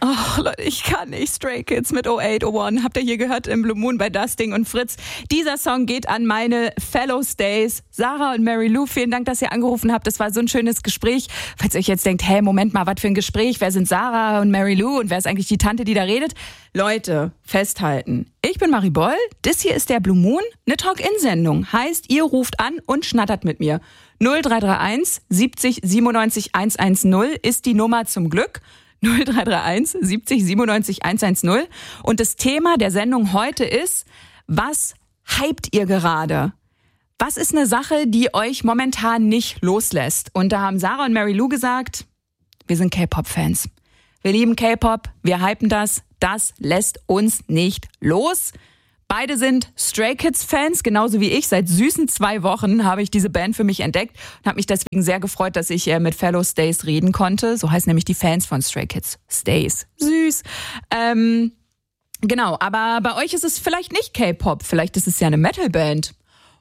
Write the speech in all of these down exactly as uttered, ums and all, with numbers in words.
Ach Leute, ich kann nicht. Stray Kids mit oh eight oh one. Habt ihr hier gehört im Blue Moon bei Dusting und Fritz. Dieser Song geht an meine Fellow Stays, Sarah und Mary Lou. Vielen Dank, dass ihr angerufen habt. Das war so ein schönes Gespräch. Falls ihr euch jetzt denkt, hey, Moment mal, was für ein Gespräch? Wer sind Sarah und Mary Lou und wer ist eigentlich die Tante, die da redet? Leute, festhalten. Ich bin Marie Boll. Das hier ist der Blue Moon, eine Talk-In-Sendung. Heißt, ihr ruft an und schnattert mit mir. null drei drei eins siebzig siebenundneunzig hundertzehn ist die Nummer zum Glück. null drei drei eins siebzig siebenundneunzig hundertzehn. Und das Thema der Sendung heute ist, was hypt ihr gerade? Was ist eine Sache, die euch momentan nicht loslässt? Und da haben Sarah und Mary Lou gesagt, wir sind K-Pop-Fans. Wir lieben K-Pop, wir hypen das, das lässt uns nicht los. Beide sind Stray Kids Fans, genauso wie ich. Seit süßen zwei Wochen habe ich diese Band für mich entdeckt und habe mich deswegen sehr gefreut, dass ich mit Fellow Stays reden konnte. So heißen nämlich die Fans von Stray Kids. Stays. Süß. Ähm, genau, aber bei euch ist es vielleicht nicht K-Pop. Vielleicht ist es ja eine Metal-Band.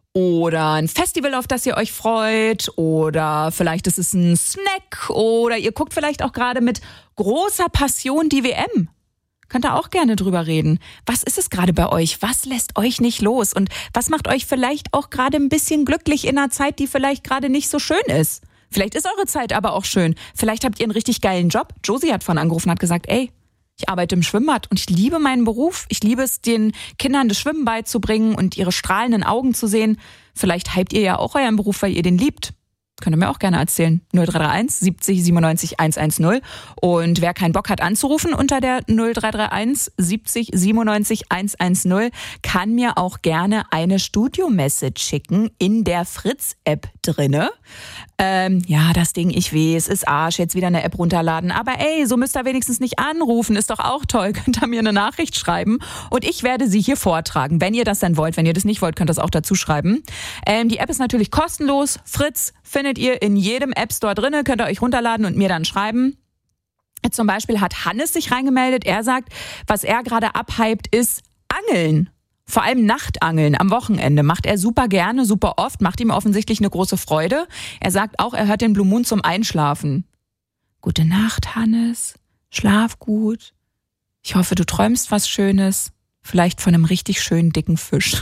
Oder ein Festival, auf das ihr euch freut. Oder vielleicht ist es ein Snack. Oder ihr guckt vielleicht auch gerade mit großer Passion die W M. Könnt ihr auch gerne drüber reden. Was ist es gerade bei euch? Was lässt euch nicht los? Und was macht euch vielleicht auch gerade ein bisschen glücklich in einer Zeit, die vielleicht gerade nicht so schön ist? Vielleicht ist eure Zeit aber auch schön. Vielleicht habt ihr einen richtig geilen Job. Josie hat vorhin angerufen und hat gesagt, ey, ich arbeite im Schwimmbad und ich liebe meinen Beruf. Ich liebe es, den Kindern das Schwimmen beizubringen und ihre strahlenden Augen zu sehen. Vielleicht hypt ihr ja auch euren Beruf, weil ihr den liebt. Könnt ihr mir auch gerne erzählen. null drei drei eins siebzig siebenundneunzig hundertzehn. Und wer keinen Bock hat anzurufen unter der null drei drei eins siebzig siebenundneunzig hundertzehn, kann mir auch gerne eine Studio-Message schicken in der Fritz-App drinne. Ähm, ja, das Ding, ich weiß, ist Arsch, jetzt wieder eine App runterladen. Aber ey, so müsst ihr wenigstens nicht anrufen, ist doch auch toll. Könnt ihr mir eine Nachricht schreiben und ich werde sie hier vortragen. Wenn ihr das dann wollt, wenn ihr das nicht wollt, könnt ihr das auch dazu schreiben. Ähm, die App ist natürlich kostenlos. Fritz findet ihr in jedem App Store drinne, könnt ihr euch runterladen und mir dann schreiben. Zum Beispiel hat Hannes sich reingemeldet. Er sagt, was er gerade abhypt, ist Angeln. Vor allem Nachtangeln am Wochenende macht er super gerne, super oft, macht ihm offensichtlich eine große Freude. Er sagt auch, er hört den Blue Moon zum Einschlafen. Gute Nacht, Hannes. Schlaf gut. Ich hoffe, du träumst was Schönes. Vielleicht von einem richtig schönen, dicken Fisch.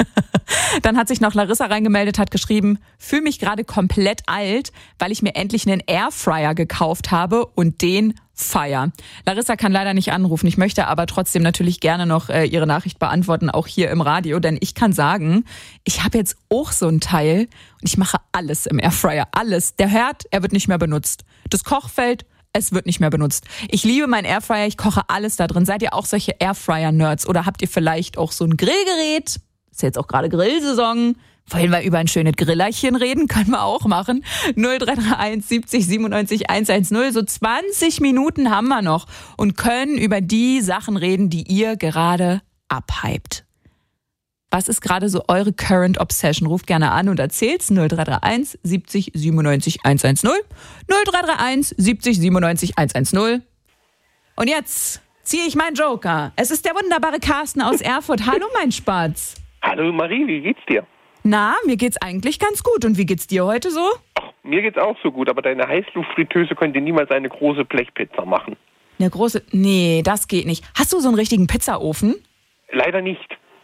Dann hat sich noch Larissa reingemeldet, hat geschrieben, fühle mich gerade komplett alt, weil ich mir endlich einen Airfryer gekauft habe und den feier. Larissa kann leider nicht anrufen. Ich möchte aber trotzdem natürlich gerne noch äh, ihre Nachricht beantworten, auch hier im Radio. Denn ich kann sagen, ich habe jetzt auch so ein Teil und ich mache alles im Airfryer. Alles. Der Herd, er wird nicht mehr benutzt. Das Kochfeld, es wird nicht mehr benutzt. Ich liebe meinen Airfryer, ich koche alles da drin. Seid ihr auch solche Airfryer-Nerds oder habt ihr vielleicht auch so ein Grillgerät? Ist jetzt auch gerade Grillsaison. Wollen wir über ein schönes Grillerchen reden? Können wir auch machen. null drei drei eins siebzig siebenundneunzig hundertzehn. So zwanzig Minuten haben wir noch und können über die Sachen reden, die ihr gerade abhypt. Was ist gerade so eure Current Obsession? Ruft gerne an und erzählt's. null drei drei eins siebzig siebenundneunzig hundertzehn. null drei drei eins siebzig siebenundneunzig hundertzehn. Und jetzt ziehe ich meinen Joker. Es ist der wunderbare Carsten aus Erfurt. Hallo, mein Spatz. Hallo Marie, wie geht's dir? Na, mir geht's eigentlich ganz gut. Und wie geht's dir heute so? Ach, mir geht's auch so gut, aber deine Heißluftfritteuse könnte niemals eine große Blechpizza machen. Eine große? Nee, das geht nicht. Hast du so einen richtigen Pizzaofen? Leider nicht.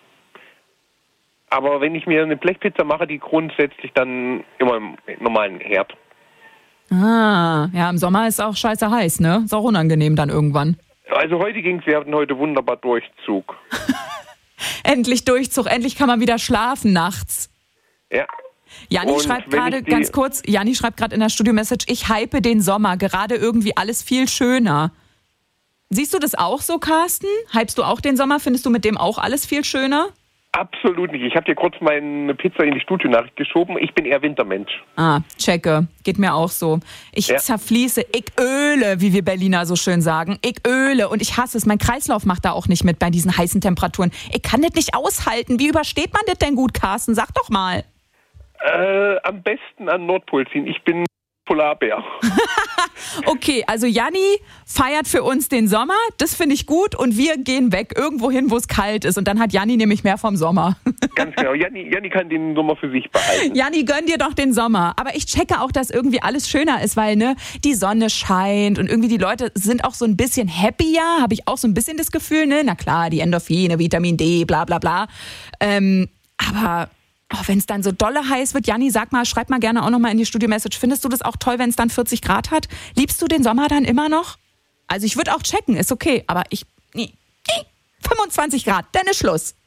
Aber wenn ich mir eine Blechpizza mache, die grundsätzlich dann immer im normalen Herd. Ah, ja, im Sommer ist auch scheiße heiß, ne? Ist auch unangenehm dann irgendwann. Also heute ging's, wir hatten heute wunderbar Durchzug. Endlich Durchzug, endlich kann man wieder schlafen nachts. Ja. Janni Und schreibt wenn gerade, ich die- ganz kurz, Janni schreibt gerade in der Studio-Message, ich hype den Sommer, gerade irgendwie alles viel schöner. Siehst du das auch so, Carsten? Hypst du auch den Sommer? Findest du mit dem auch alles viel schöner? Absolut nicht. Ich habe dir kurz meine Pizza in die Studionachricht geschoben. Ich bin eher Wintermensch. Ah, checke. Geht mir auch so. Ich Ja. zerfließe, ich öle, wie wir Berliner so schön sagen. Ich öle und ich hasse es. Mein Kreislauf macht da auch nicht mit bei diesen heißen Temperaturen. Ich kann das nicht aushalten. Wie übersteht man das denn gut, Carsten? Sag doch mal. Äh, am besten an Nordpol ziehen. Ich bin Polarbär. Okay, also Janni feiert für uns den Sommer, das finde ich gut und wir gehen weg, irgendwo hin, wo es kalt ist und dann hat Janni nämlich mehr vom Sommer. Ganz genau, Janni, Janni kann den Sommer für sich behalten. Janni, gönn dir doch den Sommer. Aber ich checke auch, dass irgendwie alles schöner ist, weil ne, die Sonne scheint und irgendwie die Leute sind auch so ein bisschen happier, habe ich auch so ein bisschen das Gefühl, ne? Na klar, die Endorphine, Vitamin D, bla bla bla. Ähm, aber... Oh, wenn es dann so dolle heiß wird, Janni, sag mal, schreib mal gerne auch nochmal in die Studio-Message. Findest du das auch toll, wenn es dann vierzig Grad hat? Liebst du den Sommer dann immer noch? Also ich würde auch checken, ist okay, aber ich, nee, nee, fünfundzwanzig Grad, dann ist Schluss.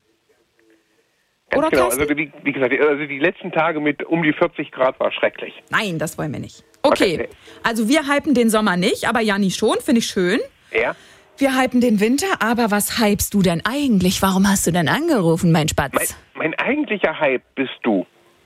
Ganz Oder genau, Carsten? also wie, wie gesagt, also die letzten Tage mit um die vierzig Grad war schrecklich. Nein, das wollen wir nicht. Okay, Okay. also wir hypen den Sommer nicht, aber Janni schon, finde ich schön. Ja? Wir hypen den Winter, aber was hypst du denn eigentlich? Warum hast du denn angerufen, mein Spatz? Mein, mein eigentlicher Hype bist du.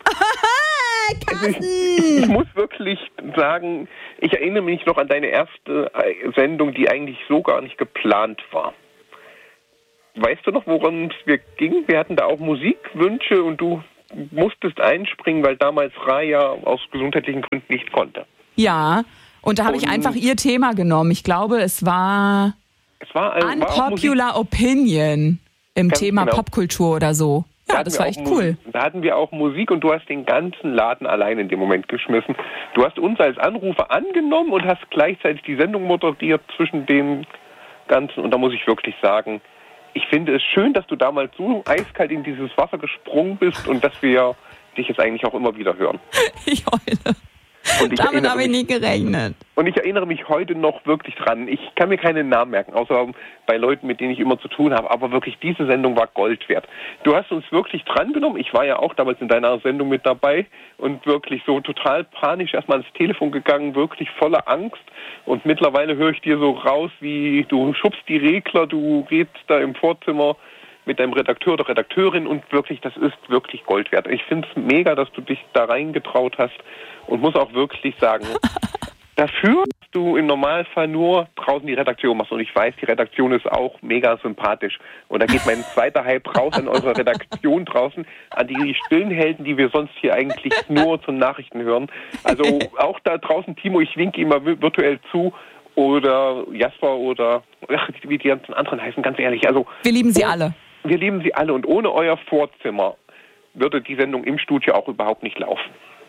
Also ich, Carsten! ich muss wirklich sagen, ich erinnere mich noch an deine erste Sendung, die eigentlich so gar nicht geplant war. Weißt du noch, worum es wir ging? Wir hatten da auch Musikwünsche und du musstest einspringen, weil damals Raya aus gesundheitlichen Gründen nicht konnte. Ja, und da habe ich Und- einfach ihr Thema genommen. Ich glaube, es war Es war, also, war auch Musik. Unpopular Opinion im Ganz Thema genau. Popkultur oder so. Da Ja, hatten das wir war auch echt Mu- cool. Da hatten wir auch Musik und du hast den ganzen Laden allein in dem Moment geschmissen. Du hast uns als Anrufer angenommen und hast gleichzeitig die Sendung moderiert zwischen dem Ganzen. Und da muss ich wirklich sagen, ich finde es schön, dass du damals so eiskalt in dieses Wasser gesprungen bist und dass wir dich jetzt eigentlich auch immer wieder hören. Ich heule. Und ich, Damit erinnere habe ich mich, nie gerechnet. und ich erinnere mich heute noch wirklich dran. Ich kann mir keinen Namen merken, außer bei Leuten, mit denen ich immer zu tun habe. Aber wirklich, diese Sendung war Gold wert. Du hast uns wirklich drangenommen. Ich war ja auch damals in deiner Sendung mit dabei und wirklich so total panisch erstmal ans Telefon gegangen, wirklich voller Angst. Und mittlerweile höre ich dir so raus, wie du schubst die Regler, du redest da im Vorzimmer mit deinem Redakteur oder Redakteurin und wirklich, das ist wirklich Gold wert. Ich finde es mega, dass du dich da reingetraut hast und muss auch wirklich sagen, dafür, dass du im Normalfall nur draußen die Redaktion machst und ich weiß, die Redaktion ist auch mega sympathisch und da geht mein zweiter Hype raus an unsere Redaktion draußen, an die stillen Helden, die wir sonst hier eigentlich nur zu Nachrichten hören. Also auch da draußen, Timo, ich winke immer virtuell zu oder Jasper oder ach, wie die ganzen anderen heißen, ganz ehrlich. Also Wir lieben sie oh, alle. Wir lieben sie alle und ohne euer Vorzimmer würde die Sendung im Studio auch überhaupt nicht laufen.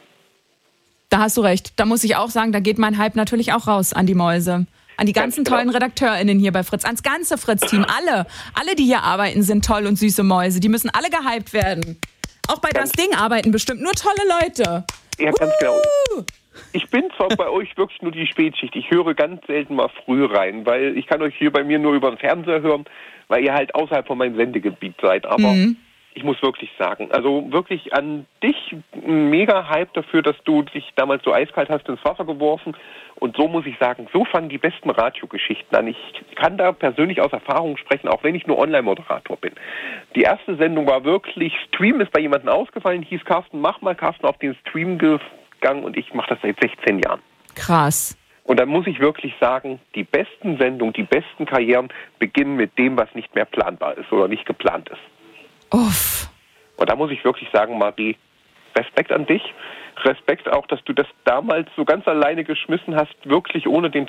Da hast du recht. Da muss ich auch sagen, da geht mein Hype natürlich auch raus an die Mäuse. An die ganzen Ganz genau. tollen RedakteurInnen hier bei Fritz. Ans ganze Fritz-Team. Alle. Alle, die hier arbeiten, sind toll und süße Mäuse. Die müssen alle gehypt werden. Auch bei Ganz- Das Ding arbeiten bestimmt nur tolle Leute. Ja, ganz genau. Uh. Ich bin zwar bei euch wirklich nur die Spätschicht. Ich höre ganz selten mal früh rein, weil ich kann euch hier bei mir nur über den Fernseher hören, weil ihr halt außerhalb von meinem Sendegebiet seid. Aber Mhm. ich muss wirklich sagen, also wirklich an dich ein mega Hype dafür, dass du dich damals so eiskalt hast ins Wasser geworfen. Und so muss ich sagen, so fangen die besten Radiogeschichten an. Ich kann da persönlich aus Erfahrung sprechen, auch wenn ich nur Online-Moderator bin. Die erste Sendung war wirklich, Stream ist bei jemandem ausgefallen, hieß Carsten, mach mal, Carsten auf den Stream gegangen und ich mache das seit sechzehn Jahren. Krass. Und dann muss ich wirklich sagen, die besten Sendungen, die besten Karrieren beginnen mit dem, was nicht mehr planbar ist oder nicht geplant ist. Uff. Und da muss ich wirklich sagen, Marie, Respekt an dich. Respekt auch, dass du das damals so ganz alleine geschmissen hast, wirklich ohne den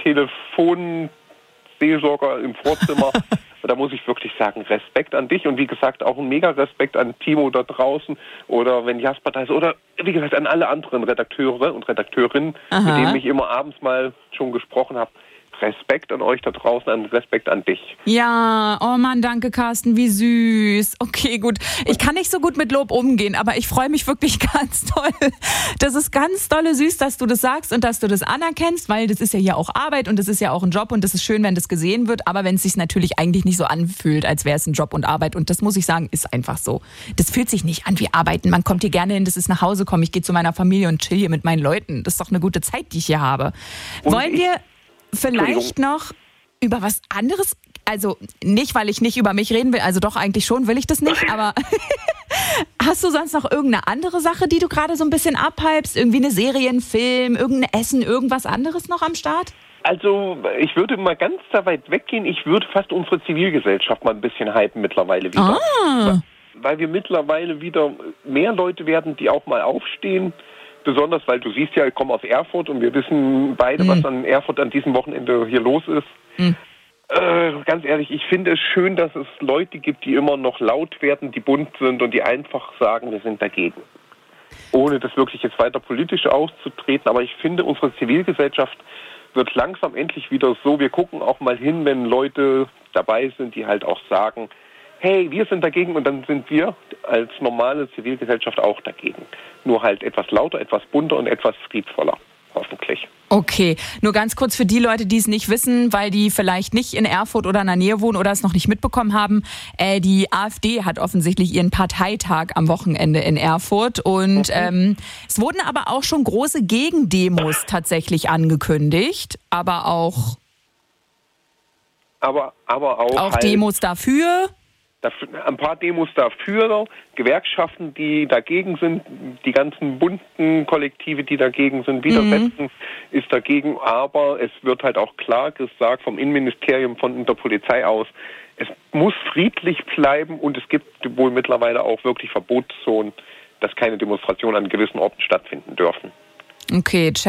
Telefonseelsorger im Vorzimmer. Da muss ich wirklich sagen, Respekt an dich und wie gesagt auch ein mega Respekt an Timo da draußen oder wenn Jasper da ist oder wie gesagt an alle anderen Redakteure und Redakteurinnen, Aha. mit denen ich immer abends mal schon gesprochen habe. Respekt an euch da draußen, an Respekt an dich. Ja, oh Mann, danke Carsten, wie süß. Okay, gut. Ich kann nicht so gut mit Lob umgehen, aber ich freue mich wirklich ganz toll. Das ist ganz dolle süß, dass du das sagst und dass du das anerkennst, weil das ist ja hier auch Arbeit und das ist ja auch ein Job und das ist schön, wenn das gesehen wird, aber wenn es sich natürlich eigentlich nicht so anfühlt, als wäre es ein Job und Arbeit und das muss ich sagen, ist einfach so. Das fühlt sich nicht an wie Arbeiten. Man kommt hier gerne hin, das ist nach Hause kommen, ich gehe zu meiner Familie und chill hier mit meinen Leuten. Das ist doch eine gute Zeit, die ich hier habe. Und Wollen ich- wir vielleicht noch über was anderes, also nicht, weil ich nicht über mich reden will, also doch eigentlich schon, will ich das nicht, aber hast du sonst noch irgendeine andere Sache, die du gerade so ein bisschen abhypst? Irgendwie eine Serie, ein Film, irgendein Essen, irgendwas anderes noch am Start? Also, ich würde mal ganz da weit weggehen. Ich würde fast unsere Zivilgesellschaft mal ein bisschen hypen mittlerweile wieder. Ah. Weil wir mittlerweile wieder mehr Leute werden, die auch mal aufstehen, besonders, weil du siehst ja, ich komme aus Erfurt und wir wissen beide, mhm. was an Erfurt an diesem Wochenende hier los ist. Mhm. Äh, ganz ehrlich, ich finde es schön, dass es Leute gibt, die immer noch laut werden, die bunt sind und die einfach sagen, wir sind dagegen. Ohne das wirklich jetzt weiter politisch auszutreten. Aber ich finde, unsere Zivilgesellschaft wird langsam endlich wieder so, wir gucken auch mal hin, wenn Leute dabei sind, die halt auch sagen, hey, wir sind dagegen, und dann sind wir als normale Zivilgesellschaft auch dagegen. Nur halt etwas lauter, etwas bunter und etwas friedvoller, hoffentlich. Okay, nur ganz kurz für die Leute, die es nicht wissen, weil die vielleicht nicht in Erfurt oder in der Nähe wohnen oder es noch nicht mitbekommen haben. Äh, die AfD hat offensichtlich ihren Parteitag am Wochenende in Erfurt und okay. ähm, es wurden aber auch schon große Gegendemos tatsächlich angekündigt, aber auch, aber, aber auch, auch halt Demos dafür. Ein paar Demos dafür, Gewerkschaften, die dagegen sind, die ganzen bunten Kollektive, die dagegen sind, widersetzen, mhm. ist dagegen. Aber es wird halt auch klar gesagt vom Innenministerium, von der Polizei aus, es muss friedlich bleiben und es gibt wohl mittlerweile auch wirklich Verbotszonen, dass keine Demonstrationen an gewissen Orten stattfinden dürfen. Okay, check.